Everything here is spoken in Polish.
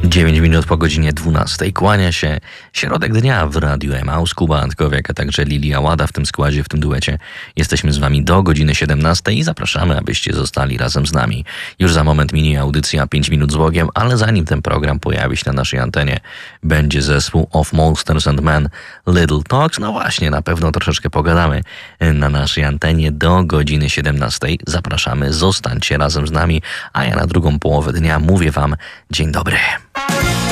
9 minut po godzinie 12. Kłania się środek dnia w Radiu Emaus. Kuba Antkowiak, a także Lilia Łada w tym składzie, w tym duecie. Jesteśmy z wami do godziny 17 i zapraszamy, abyście zostali razem z nami. Już za moment minie audycja 5 minut z Bogiem, ale zanim ten program pojawi się na naszej antenie, będzie zespół Of Monsters and Men, Little Talks. No właśnie, na pewno troszeczkę pogadamy na naszej antenie do godziny 17. Zapraszamy, zostańcie razem z nami, a ja na drugą połowę dnia mówię wam dzień dobry.